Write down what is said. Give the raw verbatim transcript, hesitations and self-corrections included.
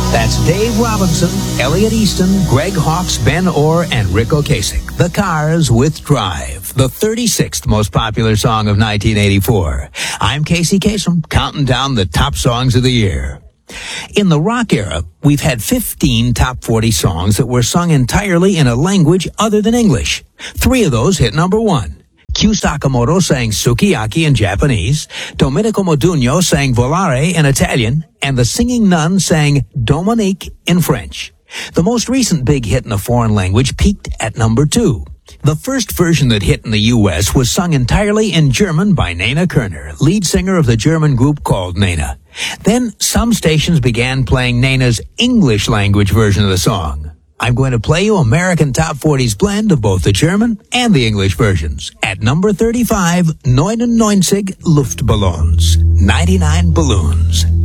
That's Dave Robinson, Elliot Easton, Greg Hawkes, Ben Orr, and Rick Ocasek. The Cars with Drive, the thirty-sixth most popular song of nineteen eighty-four. I'm Casey Kasem, counting down the top songs of the year. In the rock era, we've had fifteen top forty songs that were sung entirely in a language other than English. Three of those hit number one. Q Sakamoto sang Sukiyaki in Japanese, Domenico Modugno sang Volare in Italian, and the Singing Nun sang Dominique in French. The most recent big hit in a foreign language peaked at number two. The first version that hit in the U S was sung entirely in German by Nena Kerner, lead singer of the German group called Nena. Then some stations began playing Nena's English language version of the song. I'm going to play you American Top forty's blend of both the German and the English versions. At number thirty-five, neunundneunzig Luftballons, ninety-nine balloons.